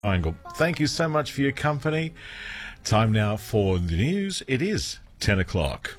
Triangle. Thank you so much for your company. Time now for the news. It is 10 o'clock.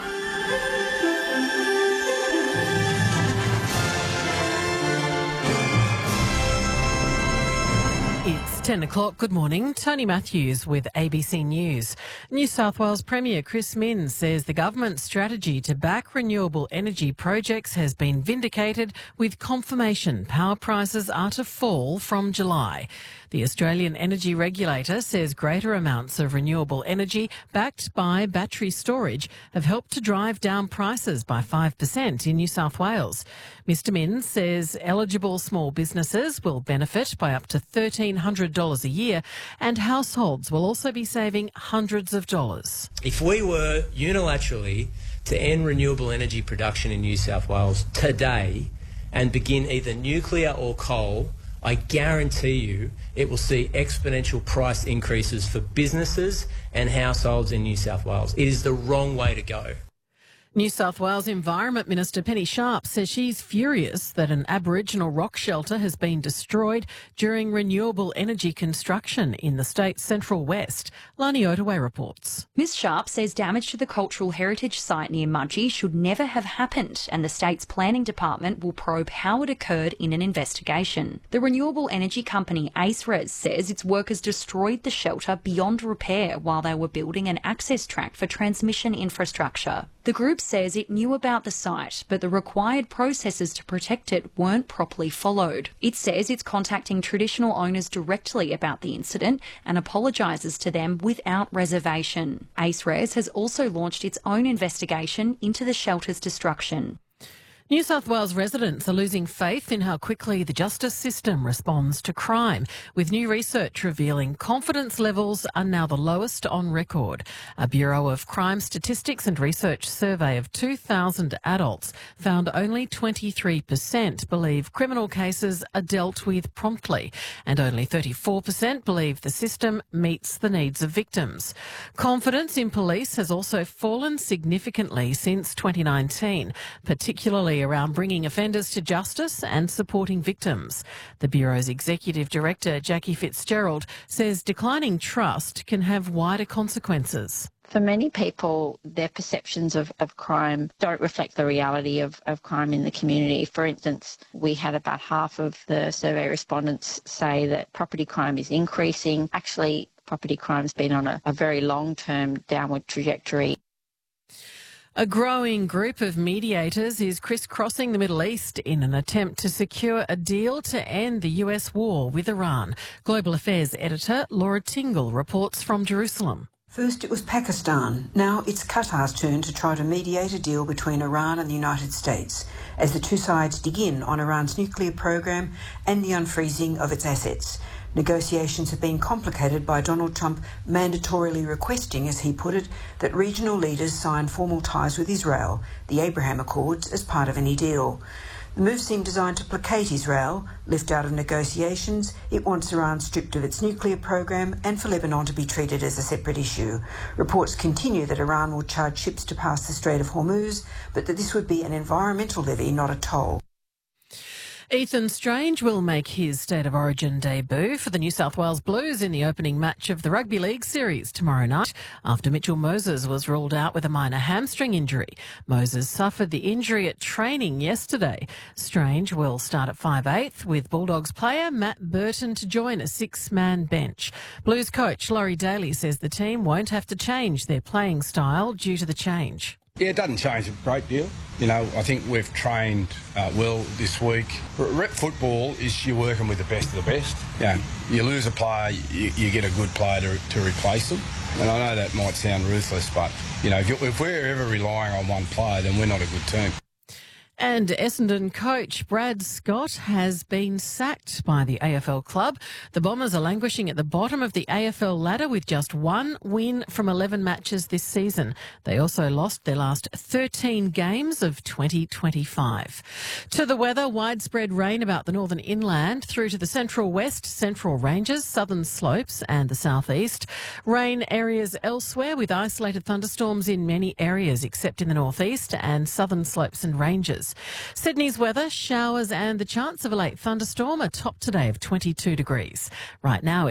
It's 10 o'clock. Good morning. Tony Matthews with ABC News. New South Wales Premier Chris Minns says the government's strategy to back renewable energy projects has been vindicated with confirmation power prices are to fall from July. The Australian Energy Regulator says greater amounts of renewable energy backed by battery storage have helped to drive down prices by 5% in New South Wales. Mr Minns says eligible small businesses will benefit by up to $1,300 a year and households will also be saving hundreds of dollars. If we were unilaterally to end renewable energy production in New South Wales today and begin either nuclear or coal, I guarantee you it will see exponential price increases for businesses and households in New South Wales. It is the wrong way to go. New South Wales Environment Minister Penny Sharp says she's furious that an Aboriginal rock shelter has been destroyed during renewable energy construction in the state's central west. Lani Otaway reports. Ms Sharp says damage to the cultural heritage site near Mudgee should never have happened, and the state's planning department will probe how it occurred in an investigation. The renewable energy company AceRes says its workers destroyed the shelter beyond repair while they were building an access track for transmission infrastructure. The group says it knew about the site, but the required processes to protect it weren't properly followed. It says it's contacting traditional owners directly about the incident and apologises to them without reservation. AceRes has also launched its own investigation into the shelter's destruction. New South Wales residents are losing faith in how quickly the justice system responds to crime, with new research revealing confidence levels are now the lowest on record. A Bureau of Crime Statistics and Research survey of 2,000 adults found only 23% believe criminal cases are dealt with promptly, and only 34% believe the system meets the needs of victims. Confidence in police has also fallen significantly since 2019, particularly around bringing offenders to justice and supporting victims. The Bureau's Executive Director, Jackie Fitzgerald, says declining trust can have wider consequences. For many people, their perceptions of crime don't reflect the reality of crime in the community. For instance, we had about half of the survey respondents say that property crime is increasing. Actually, property crime's been on a very long-term downward trajectory. A growing group of mediators is crisscrossing the Middle East in an attempt to secure a deal to end the US war with Iran. Global Affairs editor Laura Tingle reports from Jerusalem. First it was Pakistan. Now it's Qatar's turn to try to mediate a deal between Iran and the United States as the two sides dig in on Iran's nuclear program and the unfreezing of its assets. Negotiations have been complicated by Donald Trump mandatorily requesting, as he put it, that regional leaders sign formal ties with Israel, the Abraham Accords, as part of any deal. The move seemed designed to placate Israel, lift out of negotiations. It wants Iran stripped of its nuclear program and for Lebanon to be treated as a separate issue. Reports continue that Iran will charge ships to pass the Strait of Hormuz, but that this would be an environmental levy, not a toll. Ethan Strange will make his State of Origin debut for the New South Wales Blues in the opening match of the Rugby League series tomorrow night after Mitchell Moses was ruled out with a minor hamstring injury. Moses suffered the injury at training yesterday. Strange will start at 5/8 with Bulldogs player Matt Burton to join a six-man bench. Blues coach Laurie Daly says the team won't have to change their playing style due to the change. Yeah, it doesn't change a great deal. You know, I think we've trained well this week. Rep football is you're working with the best of the best. Yeah, you lose a player, you get a good player to replace them. And I know that might sound ruthless, but, you know, if we're ever relying on one player, then we're not a good team. And Essendon coach Brad Scott has been sacked by the AFL club. The Bombers are languishing at the bottom of the AFL ladder with just one win from 11 matches this season. They also lost their last 13 games of 2025. To the weather, widespread rain about the northern inland through to the central west, central ranges, southern slopes and the southeast. Rain areas elsewhere with isolated thunderstorms in many areas except in the northeast and southern slopes and ranges. Sydney's weather, showers and the chance of a late thunderstorm, a top today of 22 degrees. Right now